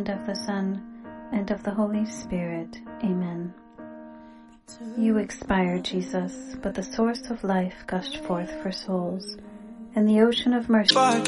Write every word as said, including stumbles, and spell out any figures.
and of the Son, and of the Holy Spirit. Amen. You expired, Jesus, but the source of life gushed forth for souls, and the ocean of mercy